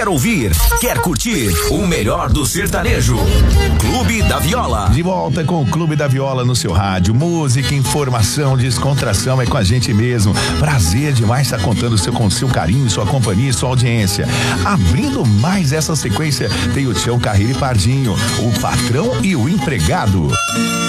quer ouvir, quer curtir o melhor do sertanejo. Clube da Viola. De volta com o Clube da Viola no seu rádio. Música, informação, descontração é com a gente mesmo. Prazer demais estar contando com seu carinho, sua companhia e sua audiência. Abrindo mais essa sequência, tem o Tião Carreiro e Pardinho, o patrão e o empregado.